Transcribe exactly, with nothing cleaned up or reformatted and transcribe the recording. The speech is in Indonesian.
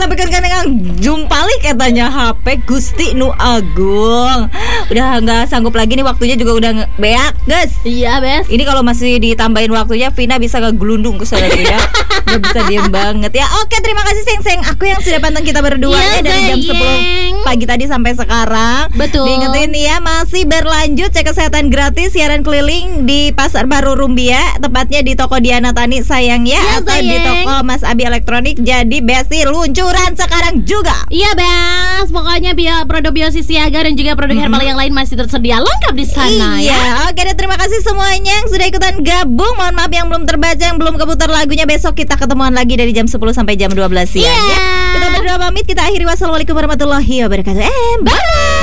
sampaikan kan yang jumpali katanya H P Gusti Nu Agung. Udah nggak sanggup lagi nih, waktunya juga udah nge- beak guys. Iya bes. Ini kalau masih ditambahin waktunya Vina bisa ngegelundung ke sana tuh ya. Gak bisa diem banget ya. Oke, terima kasih Seng-Seng. Aku yang sudah pantang kita berdua Iya, ya dari jam sayang. sepuluh pagi tadi sampai sekarang. Betul. Diingetin ya, masih berlanjut cek kesehatan gratis siaran keliling di Pasar Baru Rumbia, tepatnya di toko Diana Tani sayang ya, Iya, atau di sayang. toko Mas Abi Elektronik. Jadi Besti luncuran sekarang juga. Iya bes. Pokoknya bio, produk Biosi Siaga dan juga produk herbal yang lain masih tersedia lengkap di sana ya. Iya, oke deh, terima kasih semuanya yang sudah ikutan gabung. Mohon maaf yang belum terbaca, yang belum keputar lagunya. Besok kita ketemuan lagi dari jam sepuluh sampai jam dua belas siang Iya. ya. Kita berdua pamit, kita akhiri. Wassalamualaikum warahmatullahi wabarakatuh. Eh, bye.